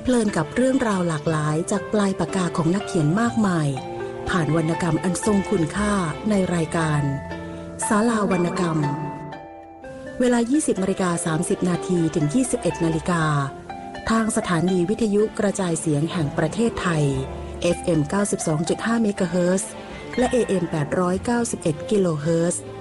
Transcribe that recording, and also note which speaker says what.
Speaker 1: เพลินกับเรื่องราวหลากหลายจากปลายปากกาของนักเขียนมากมายผ่านวรรณกรรมอันทรงคุณค่าในรายการศาลาวรรณกรรมเวลา 20:30 นาทีถึง 21 นาฬิกาทางสถานีวิทยุกระจายเสียงแห่งประเทศไทย FM 92.5 เมกะเฮิรตซ์และ AM 891 กิโลเฮิรตซ์